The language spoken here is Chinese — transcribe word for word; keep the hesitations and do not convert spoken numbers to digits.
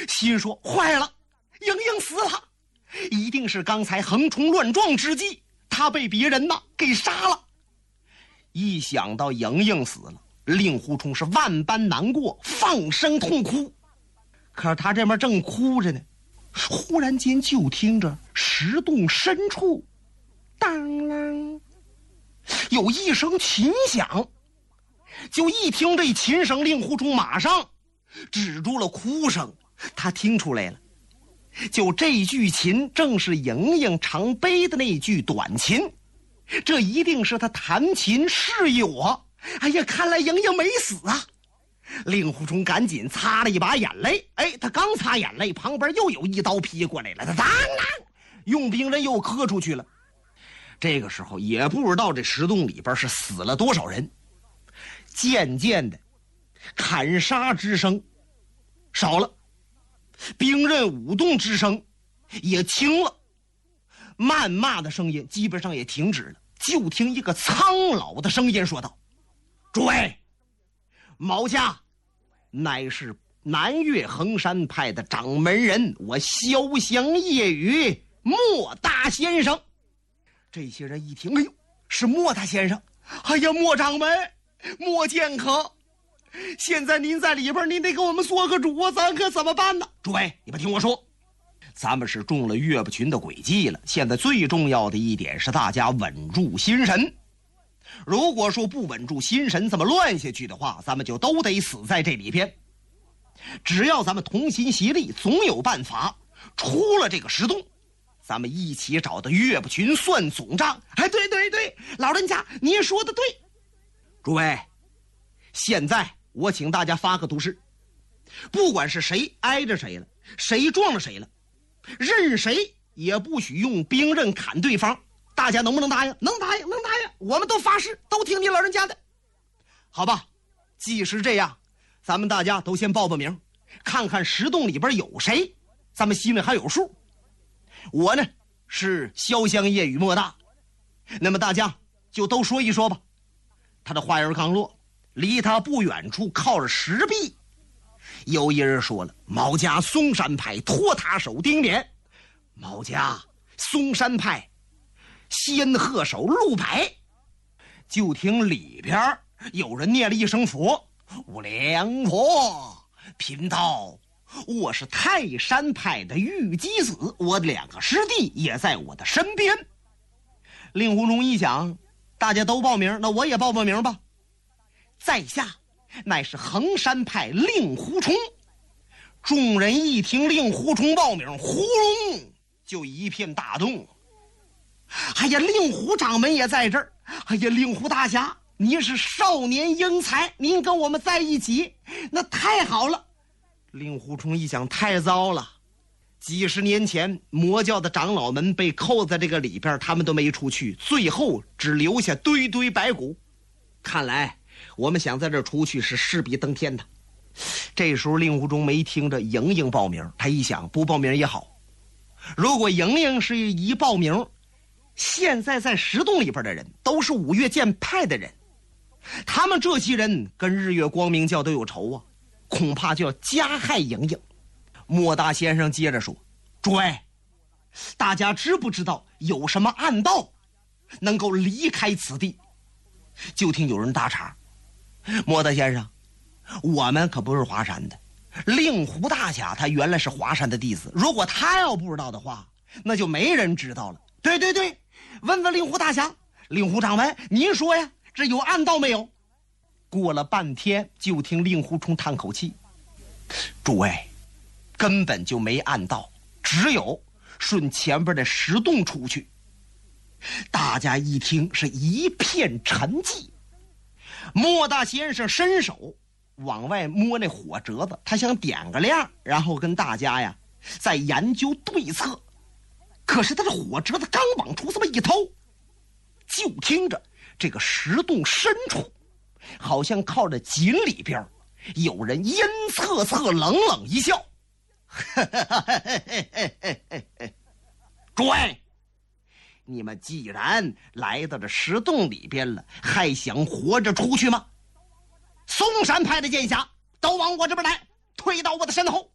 心说坏了，莹莹死了，一定是刚才横冲乱撞之际，她被别人呐给杀了。一想到莹莹死了，令狐冲是万般难过，放声痛哭。可是他这边正哭着呢，忽然间就听着石洞深处当啷有一声琴响。就一听这琴声，令狐冲马上止住了哭声。他听出来了，就这句琴正是莹莹常背的那句短琴，这一定是他弹琴室友啊！哎呀，看来莹莹没死啊！令狐冲赶紧擦了一把眼泪，哎，他刚擦眼泪，旁边又有一刀劈过来了，他当啷，用兵刃又磕出去了。这个时候也不知道这石洞里边是死了多少人，渐渐的砍杀之声少了，兵刃舞动之声也轻了，谩骂的声音基本上也停止了。就听一个苍老的声音说道：诸位，毛家乃是南岳衡山派的掌门人，我潇湘夜雨莫大先生。这些人一听，哎呦，是莫大先生！哎呀，莫掌门，莫剑客，现在您在里边，您得给我们说个主啊，咱可怎么办呢？诸位，你们听我说，咱们是中了岳不群的诡计了。现在最重要的一点是大家稳住心神。如果说不稳住心神，这么乱下去的话，咱们就都得死在这里边。只要咱们同心协力，总有办法出了这个石洞。咱们一起找到岳不群算总账。哎，对对对，老人家您说的对。诸位，现在我请大家发个图示，不管是谁挨着谁了，谁撞了谁了，任谁也不许用兵刃砍对方。大家能不能答应？能答应，能答应，我们都发誓，都听你老人家的。好吧，既是这样，咱们大家都先报报名，看看石洞里边有谁，咱们心里还有数。我呢是潇湘夜雨莫大，那么大家就都说一说吧。他的话音刚落，离他不远处靠着石壁，有一人说了：毛家嵩山派托塔手丁勉，毛家嵩山派仙鹤手陆柏。就听里边有人念了一声佛：无量佛贫道，我是泰山派的玉鸡子，我的两个师弟也在我的身边。令狐冲一想，大家都报名，那我也报报名吧。在下乃是衡山派令狐冲。众人一听令狐冲报名，呼隆就一片大动。哎呀，令狐掌门也在这儿。哎呀，令狐大侠，您是少年英才，您跟我们在一起，那太好了。令狐冲一想，太糟了，几十年前魔教的长老们被扣在这个里边，他们都没出去，最后只留下堆堆白骨。看来我们想在这出去是势比登天的。这时候令狐冲没听着莹莹报名，他一想，不报名也好，如果莹莹是一报名，现在在石洞里边的人都是五岳剑派的人，他们这些人跟日月光明教都有仇啊，恐怕就要加害莹莹。莫大先生接着说：诸位，大家知不知道有什么暗道能够离开此地？就听有人搭茬：莫大先生，我们可不是华山的，令狐大侠他原来是华山的弟子，如果他要不知道的话，那就没人知道了。对对对，问问令狐大侠，令狐掌门，您说呀，这有暗道没有？过了半天，就听令狐冲叹口气：诸位，根本就没暗道，只有顺前边的石洞出去。大家一听是一片沉寂。莫大先生伸手往外摸那火折子，他想点个亮，然后跟大家呀再研究对策。可是他的火折子刚往出这么一掏，就听着这个石洞深处好像靠着井里边有人阴恻恻冷冷一笑：诸位，你们既然来到这石洞里边了，还想活着出去吗？嵩山派的剑侠都往我这边来，退到我的身后。